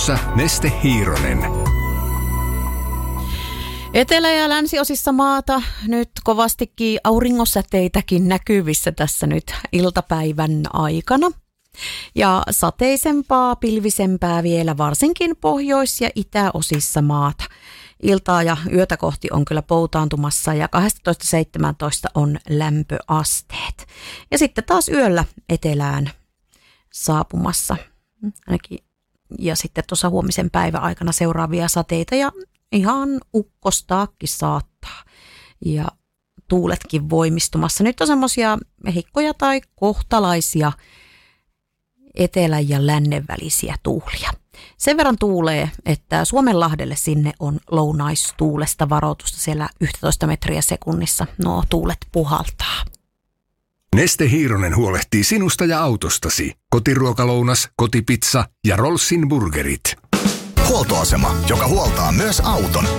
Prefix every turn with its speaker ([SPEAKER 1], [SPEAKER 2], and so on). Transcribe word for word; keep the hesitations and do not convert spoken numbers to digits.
[SPEAKER 1] Iltapäivässä Neste Hiironen.
[SPEAKER 2] Etelä- ja länsiosissa maata nyt kovastikin auringosäteitäkin näkyvissä tässä nyt iltapäivän aikana. Ja sateisempaa, pilvisempää vielä varsinkin pohjois- ja itäosissa maata. Iltaa ja yötä kohti on kyllä poutaantumassa ja kaksitoista seitsemäntoista on lämpöasteet. Ja sitten taas yöllä etelään saapumassa. Ainakin. Ja sitten tuossa huomisen päivän aikana seuraavia sateita ja ihan ukkostaakki saattaa. Ja tuuletkin voimistumassa. Nyt on semmoisia hikkoja tai kohtalaisia etelän ja lännen välisiä tuulia. Sen verran tuulee, että Suomenlahdelle sinne on lounaistuulesta varoitusta siellä yksitoista metriä sekunnissa. No, tuulet puhaltaa.
[SPEAKER 1] Neste Hiironen huolehtii sinusta ja autostasi. Kotiruokalounas, kotipizza ja Rollsin burgerit.
[SPEAKER 3] Huoltoasema, joka huoltaa myös auton.